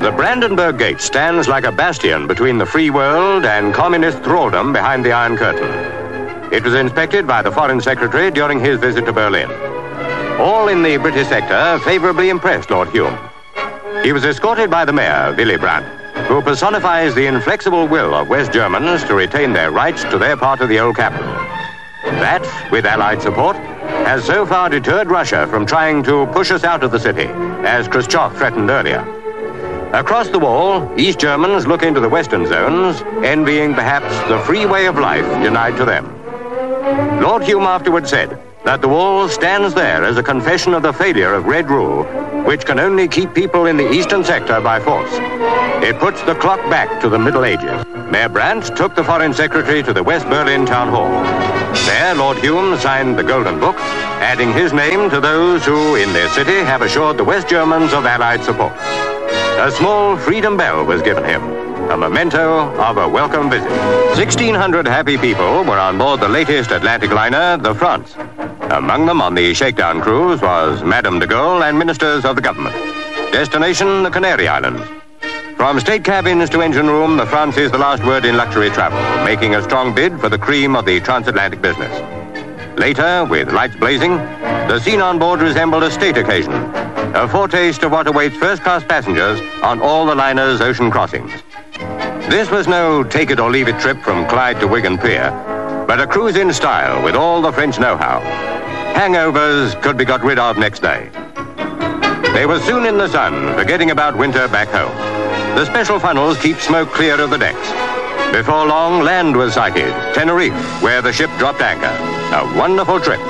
The Brandenburg Gate stands like a bastion between the free world and communist thraldom behind the Iron Curtain. It was inspected by the Foreign Secretary during his visit to Berlin. All in the British sector favorably impressed Lord Hume. He was escorted by the mayor, Willy Brandt, who personifies the inflexible will of West Germans to retain their rights to their part of the old capital. That, with Allied support, has so far deterred Russia from trying to push us out of the city, as Khrushchev threatened earlier. Across the wall, East Germans look into the western zones, envying perhaps the free way of life denied to them. Lord Hume afterward said that the wall stands there as a confession of the failure of Red Rule, which can only keep people in the eastern sector by force. It puts the clock back to the Middle Ages. Mayor Brandt took the Foreign Secretary to the West Berlin Town Hall. There, Lord Hume signed the Golden Book, adding his name to those who, in their city, have assured the West Germans of Allied support. A small Freedom Bell was given him, a memento of a welcome visit. 1,600 happy people were on board the latest Atlantic liner, the France. Among them on the shakedown cruise was Madame de Gaulle and ministers of the government. Destination, the Canary Islands. From state cabins to engine room, the France is the last word in luxury travel, making a strong bid for the cream of the transatlantic business. Later, with lights blazing, the scene on board resembled a state occasion, a foretaste of what awaits first-class passengers on all the liner's ocean crossings. This was no take-it-or-leave-it trip from Clyde to Wigan Pier, but a cruise in style with all the French know-how. Hangovers could be got rid of next day. They were soon in the sun, forgetting about winter back home. The special funnels keep smoke clear of the decks. Before long, land was sighted, Tenerife, where the ship dropped anchor. A wonderful trip.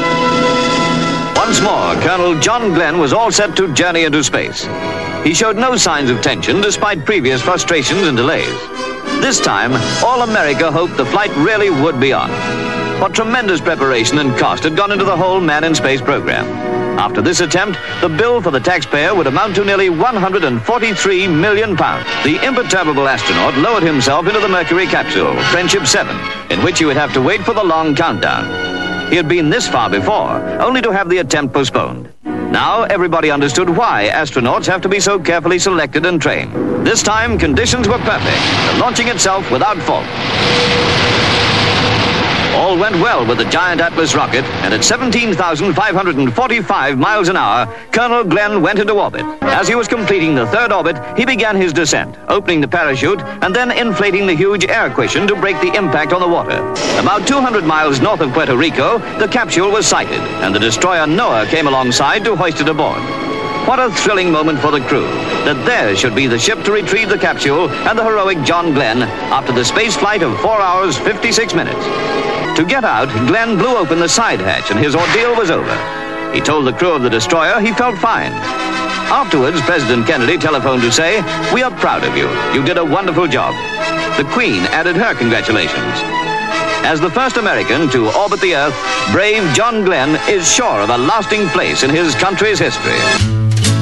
Once more, Colonel John Glenn was all set to journey into space. He showed no signs of tension despite previous frustrations and delays. This time, all America hoped the flight really would be on. What tremendous preparation and cost had gone into the whole Man in Space program. After this attempt, the bill for the taxpayer would amount to nearly £143 million. The imperturbable astronaut lowered himself into the Mercury capsule, Friendship 7, in which he would have to wait for the long countdown. He had been this far before, only to have the attempt postponed. Now everybody understood why astronauts have to be so carefully selected and trained. This time, conditions were perfect, the launching itself without fault. All went well with the giant Atlas rocket, and at 17,545 miles an hour, Colonel Glenn went into orbit. As he was completing the third orbit, he began his descent, opening the parachute and then inflating the huge air cushion to break the impact on the water. About 200 miles north of Puerto Rico, the capsule was sighted, and the destroyer Noah came alongside to hoist it aboard. What a thrilling moment for the crew, that theirs should be the ship to retrieve the capsule and the heroic John Glenn after the space flight of 4 hours, 56 minutes. To get out, Glenn blew open the side hatch and his ordeal was over. He told the crew of the destroyer he felt fine. Afterwards, President Kennedy telephoned to say, "We are proud of you. You did a wonderful job." The Queen added her congratulations. As the first American to orbit the Earth, brave John Glenn is sure of a lasting place in his country's history.